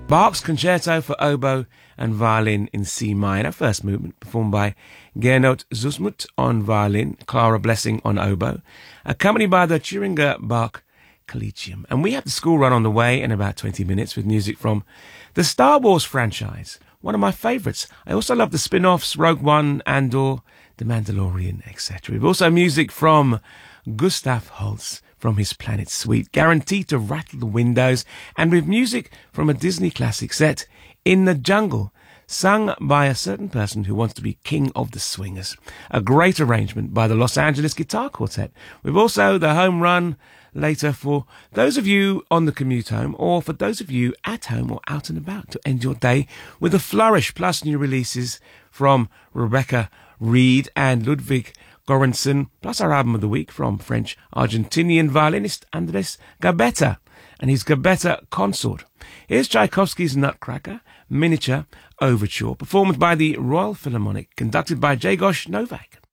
Bach's Concerto for Oboe and Violin in C minor, first movement, performed by Gernot Zusmuth on violin, Clara Blessing on oboe, accompanied by the Thüringer Bach Collegium. And we have the school run on the way in about 20 minutes with music from the Star Wars franchise, one of my favourites. I also love the spin-offs, Rogue One, Andor, The Mandalorian, etc. We've also music from Gustav Holst from his Planet Suite, guaranteed to rattle the windows, and with music from a Disney classic set, In the Jungle, sung by a certain person who wants to be king of the swingers. A great arrangement by the Los Angeles Guitar Quartet. We've also the home run later for those of you on the commute home, or for those of you at home or out and about to end your day with a flourish, plus new releases from Rebecca Reed and Ludwig Göransson, plus our album of the week from French-Argentinian violinist Andres Gabetta and his Gabetta Consort. Here's Tchaikovsky's Nutcracker, Miniature Overture, performed by the Royal Philharmonic, conducted by Jagos Novak.